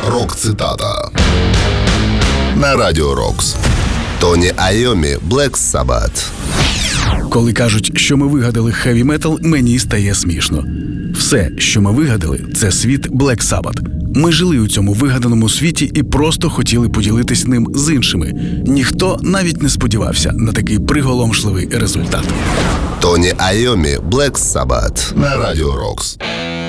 Рок-цитата на Радіо Рокс. Тоні Айомі, Black Sabbath. Коли кажуть, що ми вигадали хеві-метал, мені стає смішно. Все, що ми вигадали, це світ Black Sabbath. Ми жили у цьому вигаданому світі і просто хотіли поділитись ним з іншими. Ніхто навіть не сподівався на такий приголомшливий результат. Тоні Айомі, Black Sabbath на Радіо Рокс.